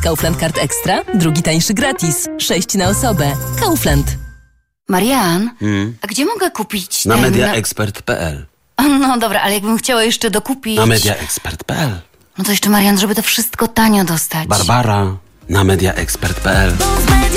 Kaufland Card Extra, drugi tańszy gratis. 6 na osobę. Kaufland. Marian, a gdzie mogę kupić Na mediaexpert.pl. No dobra, ale jakbym chciała jeszcze dokupić... Na mediaexpert.pl. No to jeszcze, Marian, żeby to wszystko tanio dostać. Barbara, na mediaexpert.pl.